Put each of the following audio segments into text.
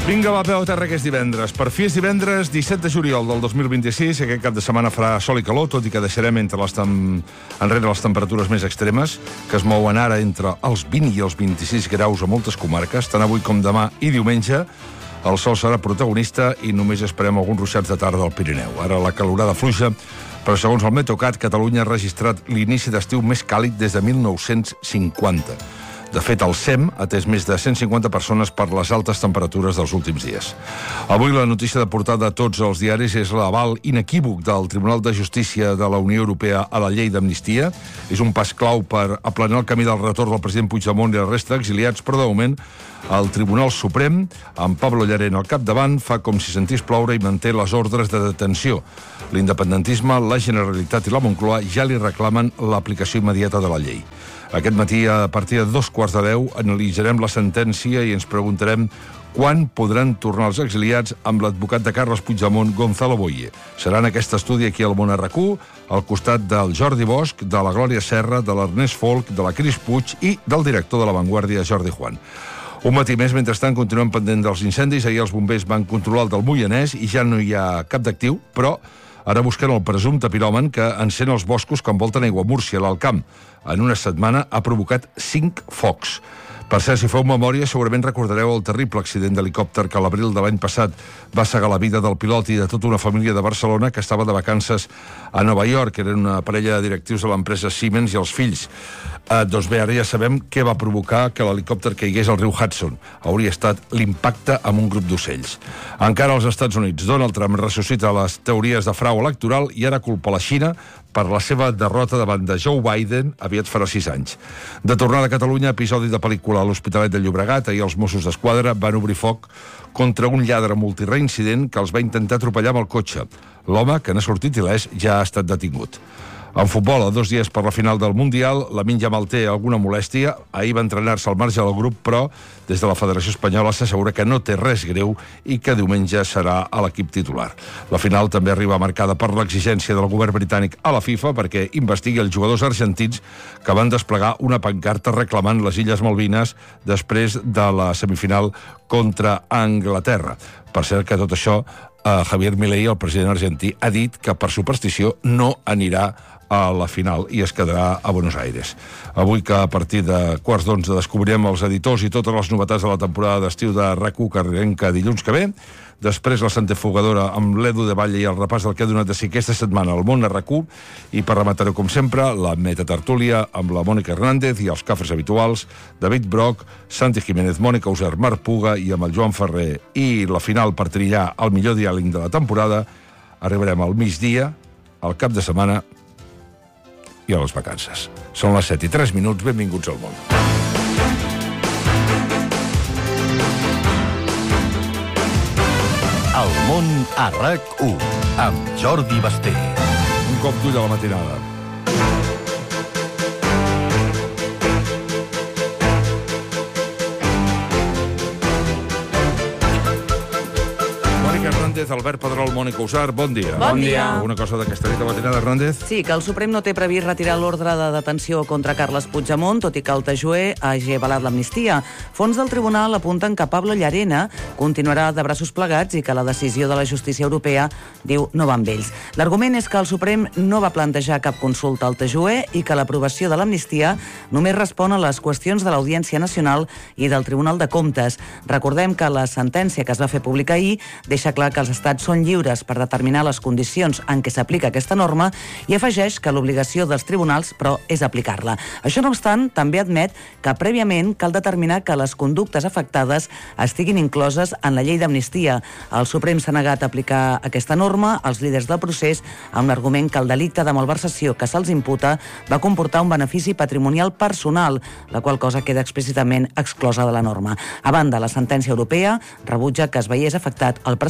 Vinga, va, peu a terra, que és divendres. Per fi és divendres 17 de juliol del 2026. Aquest cap de setmana farà sol i calor, tot i que deixarem enrere les temperatures més extremes, que es mouen ara entre els 20 i els 26 graus a moltes comarques. Tant avui com demà i diumenge el sol serà protagonista i només esperem alguns ruixats de tarda al Pirineu. Ara la calorada fluixa, però segons el Meteocat, Catalunya ha registrat l'inici d'estiu més càlid des de 1950. De fet, el SEM ha atès més de 150 persones per les altes temperatures dels últims dies. Avui la notícia de portada de tots els diaris és l'aval inequívoc del Tribunal de Justícia de la Unió Europea a la llei d'amnistia. És un pas clau per aplanar el camí del retorn del president Puigdemont i la resta d'exiliats, però de moment el Tribunal Suprem, amb Pablo Llarena al capdavant, fa com si sentís ploure i manté les ordres de detenció. L'independentisme, la Generalitat i la Moncloa ja li reclamen l'aplicació immediata de la llei. Aquest matí, a partir de 9:45, analitzarem la sentència i ens preguntarem quan podran tornar els exiliats amb l'advocat de Carles Puigdemont, Gonzalo Boye. Serà en aquest estudi aquí al Món RQ, al costat del Jordi Bosch, de la Glòria Serra, de l'Ernest Folk, de la Cris Puig i del director de La Vanguardia, Jordi Juan. Un matí més, mentrestant, continuem pendent dels incendis. Ahir els bombers van controlar el del Moianès i ja no hi ha cap d'actiu, però ara busquen el presumpte piròman que encén els boscos que envolten Aiguamúrcia, l'Alt Camp. En una setmana ha provocat 5 focs. Per cert, si feu memòria, segurament recordareu el terrible accident d'helicòpter que a l'abril de l'any passat va cegar la vida del pilot i de tota una família de Barcelona que estava de vacances a Nova York. Eren una parella de directius de l'empresa Siemens i els fills. Doncs bé, ara ja sabem què va provocar que l'helicòpter caigués al riu Hudson. Hauria estat l'impacte amb un grup d'ocells. Encara als Estats Units, Donald Trump ressuscita les teories de frau electoral i ara culpa la Xina per la seva derrota davant de Joe Biden aviat farà 6 anys. De tornada a Catalunya, episodi de pel·lícula a l'Hospitalet de Llobregat. Ahir els Mossos d'Esquadra van obrir foc contra un lladre multireincident que els va intentar atropellar amb el cotxe. L'home, que n'ha sortit il·lès, ja ha estat detingut. En futbol, a 2 dies per la final del Mundial, Lamine Yamal té alguna molèstia. Ahir va entrenar-se al marge del grup, però des de la Federació Espanyola s'assegura que no té res greu i que diumenge serà a l'equip titular. La final també arriba marcada per l'exigència del govern britànic a la FIFA perquè investigui els jugadors argentins que van desplegar una pancarta reclamant les Illes Malvines després de la semifinal contra Anglaterra. Per cert que tot això, Javier Milei, el president argentí, ha dit que per superstició no anirà a la final i es quedarà a Buenos Aires. Avui, que a partir de 11:15 descobrirem els editors i totes les novetats de la temporada d'estiu de RAC1 que arrenca dilluns que ve. Després la centrifugadora amb l'Edu de Valle i el repàs del que ha donat de si aquesta setmana al Món RAC1. I per rematar-ho, com sempre, la metatertúlia amb la Mònica Hernández i els cafres habituals, David Broc, Santi Jiménez, Mònica User, Marc Puga i amb el Joan Ferrer. I la final per trillar el millor diàleg de la temporada. Arribarem al migdia, al cap de setmana i a les vacances. Són les 7:03. Benvinguts al món. El món a RAC1 amb Jordi Basté. Un cop d'ull a la matinada. Hernández, Albert Pedrol, Mònica Usar, bon dia. Bon dia. Alguna cosa d'aquesta nit de matinada, Hernández? Sí, que el Suprem no té previst retirar l'ordre de detenció contra Carles Puigdemont, tot i que el TJUE hagi avalat l'amnistia. Fons del tribunal apunten que Pablo Llarena continuarà de braços plegats i que la decisió de la justícia europea, diu, no va amb ells. L'argument és que el Suprem no va plantejar cap consulta al TJUE i que l'aprovació de l'amnistia només respon a les qüestions de l'Audiència Nacional i del Tribunal de Comptes. Recordem que la sentència que es va fer pública ahir deixa clar que els estats són lliures per determinar les condicions en què s'aplica aquesta norma i afegeix que l'obligació dels tribunals, però, és aplicar-la. Això no obstant, també admet que prèviament cal determinar que les conductes afectades estiguin incloses en la llei d'amnistia. El Suprem s'ha negat a aplicar aquesta norma als líders del procés amb l'argument que el delicte de malversació que se'ls imputa va comportar un benefici patrimonial personal, la qual cosa queda explícitament exclosa de la norma. A banda, la sentència europea rebutja que es veiés afectat el pressupost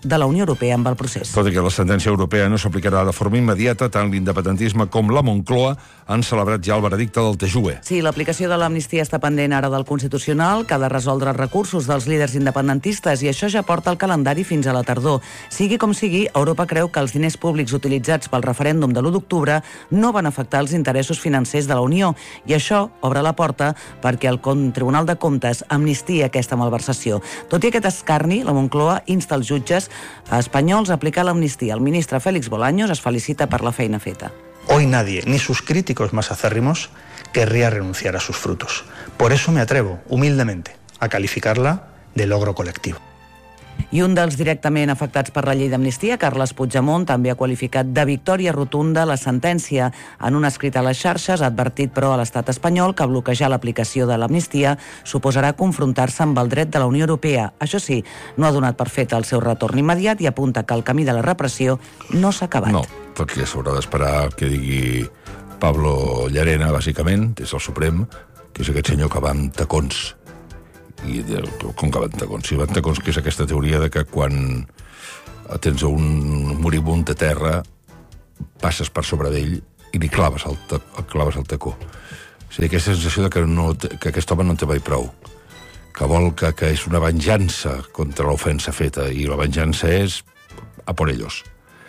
de la Unió Europea amb el procés. Tot i que la sentència europea no s'aplicarà de forma immediata, tant l'independentisme com la Moncloa han celebrat ja el veredicte del TJUE. Sí, l'aplicació de l'amnistia està pendent ara del Constitucional, que ha de resoldre recursos dels líders independentistes, i això ja porta el calendari fins a la tardor. Sigui com sigui, Europa creu que els diners públics utilitzats pel referèndum de l'1 d'octubre no van afectar els interessos financers de la Unió, i això obre la porta perquè el Tribunal de Comptes amnistia aquesta malversació. Tot i aquest escarni, la Moncloa insta els jutges espanyols a aplicar l'amnistia. El ministre Félix Bolaños es felicita per la feina feta. Hoy nadie, ni sus críticos más acérrimos, querría renunciar a sus frutos. Por eso me atrevo, humildemente, a calificarla de logro colectivo. I un dels directament afectats per la llei d'amnistia, Carles Puigdemont, també ha qualificat de victòria rotunda la sentència. En un escrit a les xarxes ha advertit, però, a l'estat espanyol que bloquejar l'aplicació de l'amnistia suposarà confrontar-se amb el dret de la Unió Europea. Això sí, no ha donat per fet el seu retorn immediat i apunta que el camí de la repressió no s'ha acabat. No, perquè s'haurà d'esperar que digui Pablo Llarena, bàsicament, des del Suprem, que és aquest senyor que va amb tacons. I com que van tacons? Si van tacons, que és aquesta teoria de que quan tens un moribund a terra passes per sobre d'ell i li claves el tacó. És a dir, aquesta sensació de que aquest home no en té mai prou, que vol que és una venjança contra l'ofensa feta, i la venjança és a por ellos.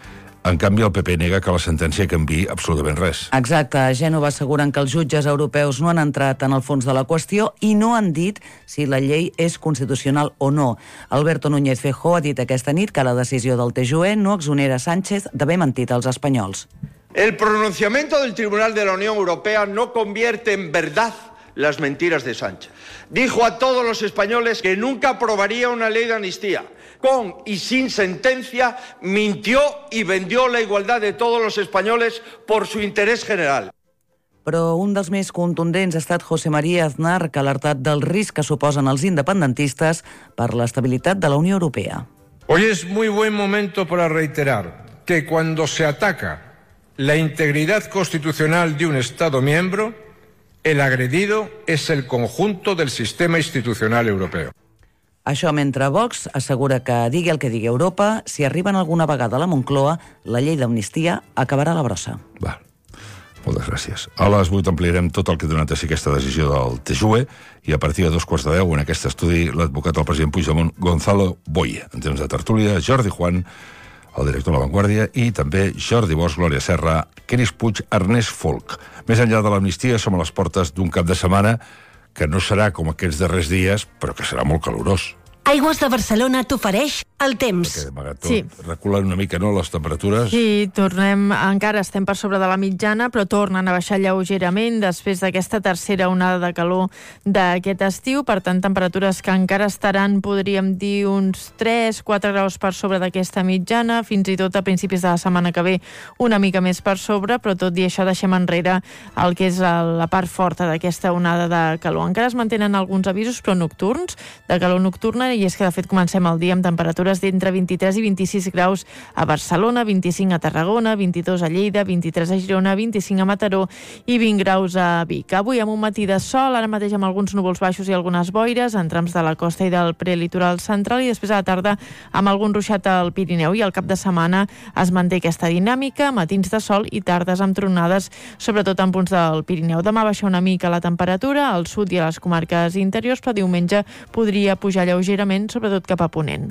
En canvi, el PP nega que la sentència canviï absolutament res. Exacte. A Gènova asseguren que els jutges europeus no han entrat en el fons de la qüestió i no han dit si la llei és constitucional o no. Alberto Núñez Feijóo ha dit aquesta nit que la decisió del TJUE no exonera Sánchez d'haver mentit als espanyols. El pronunciamiento del Tribunal de la Unión Europea no convierte en verdad las mentiras de Sánchez. Dijo a todos los españoles que nunca aprobaría una ley de amnistía. Con y sin sentencia, mintió y vendió la igualdad de todos los españoles por su interés general. Però un dels més contundents ha estat José María Aznar, que ha alertat del risc que suposen els independentistes per l'estabilitat de la Unió Europea. Hoy es muy buen momento para reiterar que cuando se ataca la integridad constitucional de un Estado miembro, el agredido es el conjunto del sistema institucional europeo. Això mentre Vox assegura que, digui el que digui Europa, si arriben alguna vegada a la Moncloa, la llei d'amnistia acabarà la brossa. Va, moltes gràcies. A les 8 ampliarem tot el que ha donat a ser aquesta decisió del TJUE, i a partir de 2:15 en aquest estudi l'advocat del president Puigdemont, Gonzalo Boye. En temps de tertúlia, Jordi Juan, el director de La Vanguardia, i també Jordi Bosch, Glòria Serra, Cris Puig, Ernest Folk. Més enllà de l'amnistia, som a les portes d'un cap de setmana que no serà com aquests darrers dies, però que serà molt calorós. Aigües de Barcelona t'ofereix el temps. Sí. Reculen una mica, no, les temperatures? Sí, encara estem per sobre de la mitjana, però tornen a baixar lleugerament després d'aquesta tercera onada de calor d'aquest estiu. Per tant, temperatures que encara estaran, podríem dir, uns 3-4 graus per sobre d'aquesta mitjana, fins i tot a principis de la setmana que ve una mica més per sobre, però tot i això deixem enrere el que és la part forta d'aquesta onada de calor. Encara es mantenen alguns avisos, però nocturns, de calor nocturna, i és que de fet comencem el dia amb temperatures d'entre 23 i 26 graus a Barcelona, 25 a Tarragona, 22 a Lleida, 23 a Girona, 25 a Mataró i 20 graus a Vic. Avui amb un matí de sol, ara mateix amb alguns núvols baixos i algunes boires en trams de la costa i del prelitoral central, i després a la tarda amb algun ruixat al Pirineu, i al cap de setmana es manté aquesta dinàmica, matins de sol i tardes amb tronades, sobretot en punts del Pirineu. Demà baixa una mica la temperatura al sud i a les comarques interiors, però diumenge podria pujar lleugerament, sobretot cap a ponent.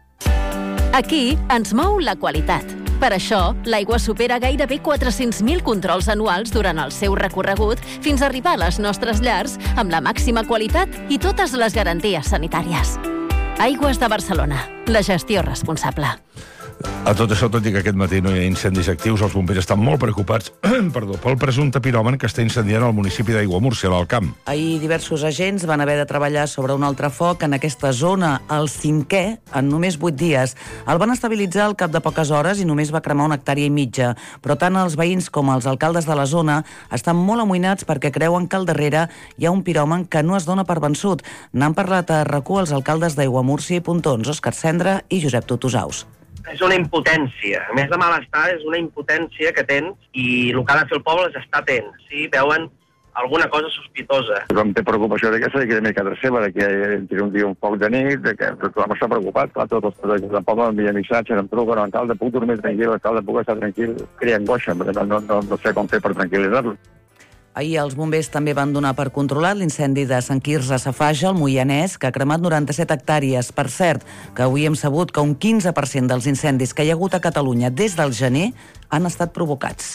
Aquí ens mou la qualitat. Per això, l'aigua supera gairebé 400.000 controls anuals durant el seu recorregut fins a arribar a les nostres llars amb la màxima qualitat i totes les garanties sanitàries. Aigües de Barcelona, la gestió responsable. A tot això, tot i que aquest matí no hi ha incendis actius, els bombers estan molt preocupats pel presumpte piròman que està incendiant el municipi d'Aiguamúrcia, a l'Alt Camp. Ahir diversos agents van haver de treballar sobre un altre foc en aquesta zona, el 5è, en només 8 dies. El van estabilitzar al cap de poques hores i només va cremar 1,5 hectàrees, però tant els veïns com els alcaldes de la zona estan molt amoïnats perquè creuen que al darrere hi ha un piròman que no es dona per vençut. N'han parlat a RAC1 els alcaldes d'Aiguamúrcia i Pontons, Òscar Cendra i Josep Tutusaus. És una impotència. A més de malestar, és una impotència que tens, i el que ha de fer el poble és estar atent. Si veuen alguna cosa sospitosa. Tothom té preocupació d'aquesta, que també a casa seva, que entri un dia un foc de nit, que tothom està preocupat, clar, tots els treballadors del poble m'envien missatges, em truquen, alcalde, puc dormir tranquil, alcalde, puc estar tranquil, crea angoixa, perquè no sé com fer per tranquil·litzar-lo. Ahir els bombers també van donar per controlat l'incendi de Sant Quirze a Safaja, al Moianès, que ha cremat 97 hectàrees. Per cert, que avui hem sabut que un 15% dels incendis que hi ha hagut a Catalunya des del gener han estat provocats.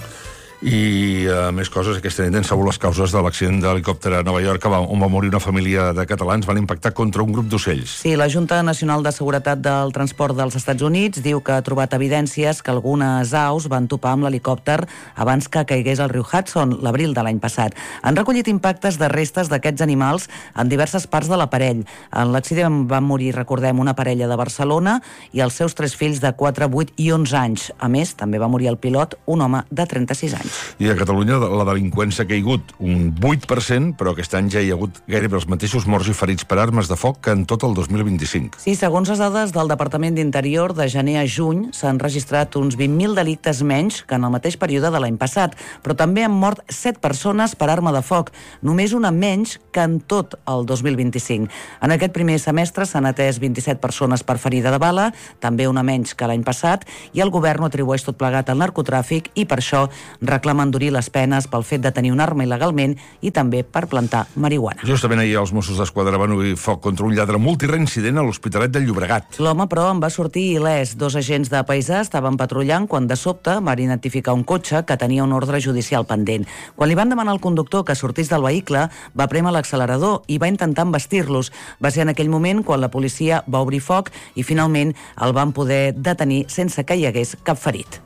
I més coses, aquesta nit hem sabut les causes de l'accident d'helicòpter a Nova York on va morir una família de catalans, van impactar contra un grup d'ocells. Sí, la Junta Nacional de Seguretat del Transport dels Estats Units diu que ha trobat evidències que algunes aus van topar amb l'helicòpter abans que caigués al riu Hudson l'abril de l'any passat. Han recollit impactes de restes d'aquests animals en diverses parts de l'aparell. En l'accident van morir, recordem, una parella de Barcelona i els seus 3 fills de 4, 8 i 11 anys. A més, també va morir el pilot, un home de 36 anys. I a Catalunya la delinqüència ha caigut un 8%, però aquest any ja hi ha hagut gairebé els mateixos morts i ferits per armes de foc que en tot el 2025. Sí, segons les dades del Departament d'Interior, de gener a juny s'han registrat uns 20.000 delictes menys que en el mateix període de l'any passat, però també han mort 7 persones per arma de foc, només una menys que en tot el 2025. En aquest primer semestre s'han atès 27 persones per ferida de bala, també una menys que l'any passat, i el govern ho atribueix tot plegat al narcotràfic i per això reclama endurir les penes pel fet de tenir una arma il·legalment i també per plantar marihuana. Justament ahir els Mossos d'Esquadra van obrir foc contra un lladre multireincident a l'Hospitalet del Llobregat. L'home, però, en va sortir il·lès. 2 agents de paisà estaven patrullant quan de sobte van identificar un cotxe que tenia un ordre judicial pendent. Quan li van demanar al conductor que sortís del vehicle, va prémer l'accelerador i va intentar embestir-los. Va ser en aquell moment quan la policia va obrir foc i finalment el van poder detenir sense que hi hagués cap ferit.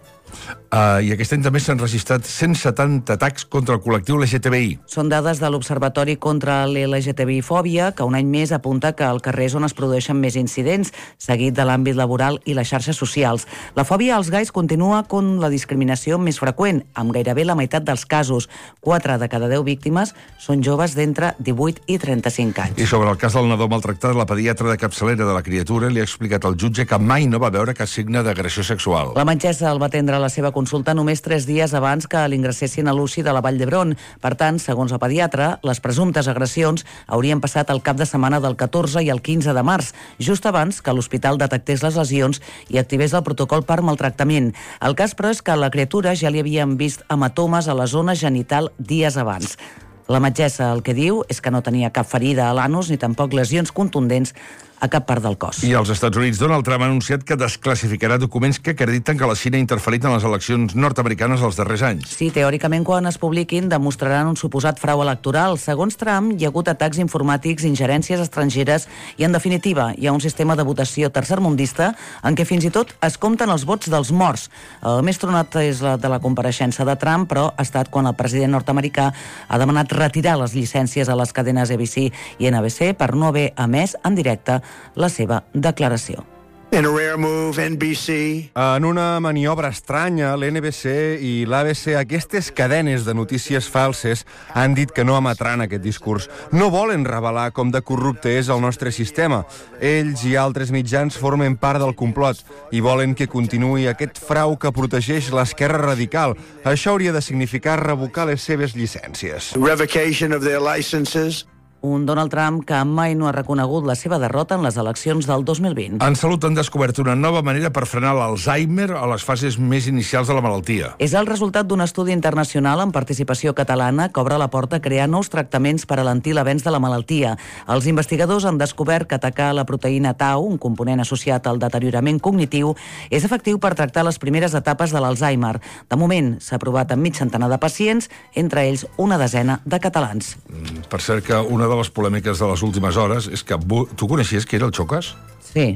I aquest any també s'han registrat 170 atacs contra el col·lectiu LGTBI. Són dades de l'Observatori contra l'LGTBI-fòbia, que un any més apunta que al carrer és on es produeixen més incidents, seguit de l'àmbit laboral i les xarxes socials. La fòbia als gais continua com la discriminació més freqüent, amb gairebé la meitat dels casos. 4 de cada 10 víctimes són joves d'entre 18 i 35 anys. I sobre el cas del nadó maltractat, la pediatra de capçalera de la criatura li ha explicat al jutge que mai no va veure cap signe d'agressió sexual. La metgessa el va atendre a la seva consulta només 3 dies abans que l'ingressessin a l'UCI de la Vall d'Hebron. Per tant, segons la pediatra, les presumptes agressions haurien passat el cap de setmana del 14 i el 15 de març, just abans que l'hospital detectés les lesions i activés el protocol per maltractament. El cas, però, és que a la criatura ja li havien vist hematomes a la zona genital dies abans. La metgessa el que diu és que no tenia cap ferida a l'anus ni tampoc lesions contundents a cap part del cos. I als Estats Units, Donald Trump ha anunciat que desclassificarà documents que acrediten que la Xina ha interferit en les eleccions nord-americanes els darrers anys. Sí, teòricament, quan es publiquin, demostraran un suposat frau electoral. Segons Trump, hi ha hagut atacs informàtics, ingerències estrangeres i, en definitiva, hi ha un sistema de votació tercermundista en què fins i tot es compten els vots dels morts. El més tronat és la de la compareixença de Trump, però ha estat quan el president nord-americà ha demanat retirar les llicències a les cadenes ABC i NBC per no haver emès en directe la seva declaració. In a rare move, NBC. En una maniobra estranya, l'NBC i l'ABC, aquestes cadenes de notícies falses, han dit que no emetran aquest discurs. No volen revelar com de corrupte és el nostre sistema. Ells i altres mitjans formen part del complot i volen que continuï aquest frau que protegeix l'esquerra radical. Això hauria de significar revocar les seves llicències. Revocation of their licenses. Un Donald Trump que mai no ha reconegut la seva derrota en les eleccions del 2020. En Salut han descobert una nova manera per frenar l'Alzheimer a les fases més inicials de la malaltia. És el resultat d'un estudi internacional amb participació catalana que obre la porta a crear nous tractaments per alentir l'avenç de la malaltia. Els investigadors han descobert que atacar la proteïna tau, un component associat al deteriorament cognitiu, és efectiu per tractar les primeres etapes de l'Alzheimer. De moment, s'ha provat en mig centenar de pacients, entre ells una desena de catalans. Per cert que una de les polèmiques de les últimes hores és que tu coneixies que era el Xocas? Sí.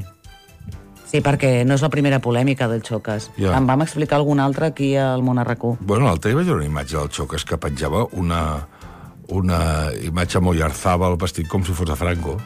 Sí, perquè no és la primera polèmica del Xocas. Ja. En vam explicar alguna altra aquí al Món RQ. Bueno, l'altre hi vaig veure una imatge del Xocas que penjava una imatge amb Oyarzábal vestit com si fos de Franco.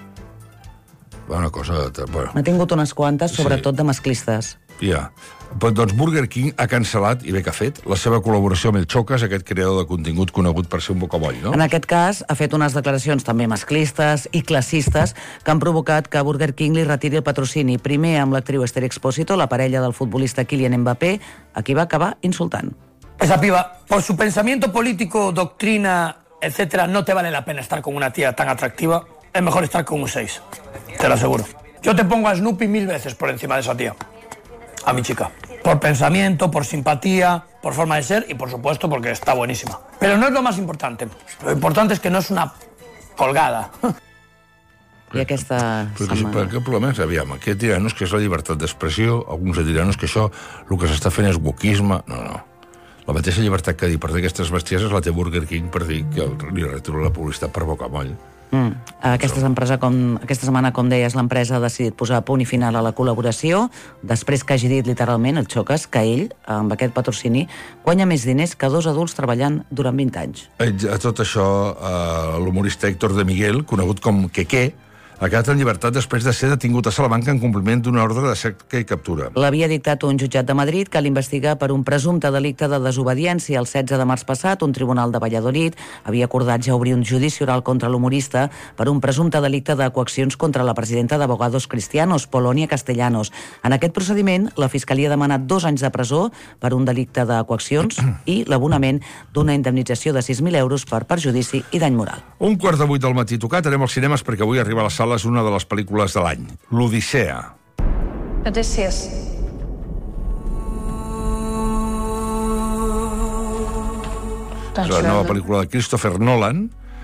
Una cosa... Bueno. N'ha tingut unes quantes, sobretot de masclistes. Ja. Doncs Burger King ha cancel·lat, i bé que ha fet, la seva col·laboració amb el Xocas, aquest creador de contingut conegut per ser un bocamoll, no? En aquest cas, ha fet unes declaracions també masclistes i classistes que han provocat que Burger King li retiri el patrocini. Primer amb l'actriu Esther Expósito, la parella del futbolista Kylian Mbappé, a qui va acabar insultant. Esa piba, por su pensamiento político, doctrina etcétera, no te vale la pena estar con una tía tan atractiva. Es mejor estar con un 6, te lo aseguro. Yo te pongo a Snoopy 1000 veces por encima de esa tía, a mi chica. Por pensamiento, por simpatía, por forma de ser y, por supuesto, porque está buenísima. Pero no es lo más importante. Lo importante es que no és una colgada. I aquesta setmana... Perquè el problema és, aviam, aquí diran-nos que és la llibertat d'expressió, alguns diran-nos que això, el que s'està fent és wokisme. No. La mateixa llibertat que dir per dir aquestes bestieses la té Burger King per dir que li retiro la publicitat per boca moll. Aquesta setmana, com deies, l'empresa ha decidit posar a punt i final a la col·laboració, després que hagi dit literalment, el Xocas, que ell, amb aquest patrocini, guanya més diners que 2 adults treballant durant 20 anys. A tot això, l'humorista Héctor de Miguel, conegut com Quequé, ha quedat en llibertat després de ser detingut a Salamanca en compliment d'una ordre de cerca i captura. L'havia dictat un jutjat de Madrid que l'investiga per un presumpte delicte de desobediència. El 16 de març passat, un tribunal de Valladolid havia acordat ja obrir un judici oral contra l'humorista per un presumpte delicte de coaccions contra la presidenta d'Abogados Cristianos, Polonia Castellanos. En aquest procediment, la Fiscalia ha demanat 2 anys de presó per un delicte de coaccions i l'abonament d'una indemnització de 6.000 euros per perjudici i dany moral. 7:15 del matí tocat, anem als cinemes perquè avui arriba a la sala és una de les pel·lícules de l'any, l'Odissea. Odysseus. És la nova pel·lícula de Christopher Nolan,